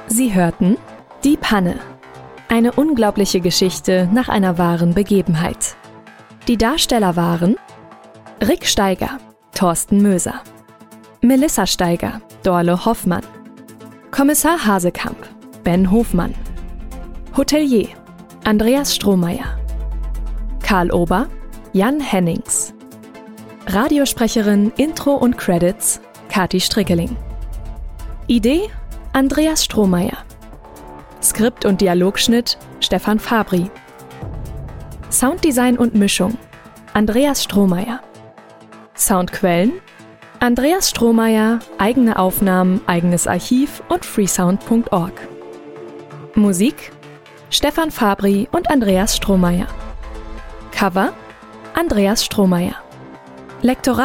Sie hörten Die Panne. Eine unglaubliche Geschichte nach einer wahren Begebenheit. Die Darsteller waren Rick Steiger, Thorsten Möser, Melissa Steiger, Dorle Hoffmann, Kommissar Hasekamp, Ben Hofmann, Hotelier, Andreas Strohmeier, Karl Ober, Jan Hennings, Radiosprecherin, Intro und Credits, Kati Strickeling. Idee, Andreas Strohmeier. Skript und Dialogschnitt, Stefan Fabri. Sounddesign und Mischung, Andreas Strohmeier. Soundquellen, Andreas Strohmeier, eigene Aufnahmen, eigenes Archiv und freesound.org. Musik, Stefan Fabri und Andreas Strohmeier. Cover, Andreas Strohmeier. Lektorat